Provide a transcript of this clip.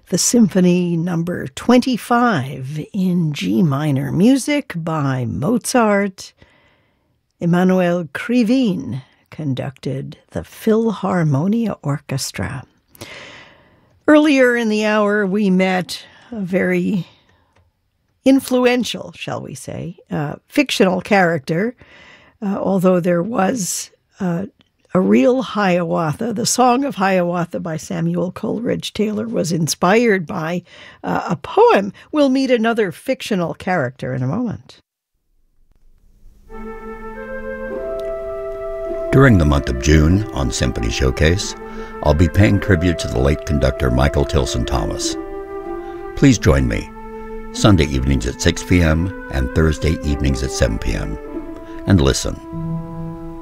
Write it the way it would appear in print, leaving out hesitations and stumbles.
the Symphony Number 25 in G minor, music by Mozart. Emanuel Krivine conducted the Philharmonia Orchestra. Earlier in the hour, we met a very influential, shall we say, fictional character, although there was a real Hiawatha. The Song of Hiawatha by Samuel Coleridge Taylor was inspired by a poem. We'll meet another fictional character in a moment. During the month of June on Symphony Showcase, I'll be paying tribute to the late conductor Michael Tilson Thomas. Please join me Sunday evenings at 6 p.m. and Thursday evenings at 7 p.m. and listen.